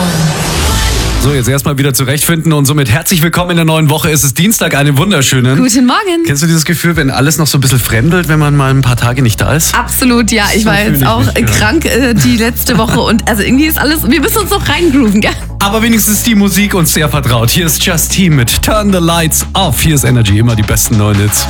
So, jetzt erstmal wieder zurechtfinden und somit herzlich willkommen in der neuen Woche. Es ist Dienstag, einen wunderschönen. Guten Morgen. Kennst du dieses Gefühl, wenn alles noch so ein bisschen fremdelt, wenn man mal ein paar Tage nicht da ist? Absolut, ja. Ich war jetzt auch krank die letzte Woche und also irgendwie ist alles, wir müssen uns noch reingrooven, gell? Aber wenigstens ist die Musik uns sehr vertraut. Hier ist Justine mit Turn the Lights Off. Hier ist Energy, immer die besten neuen Hits.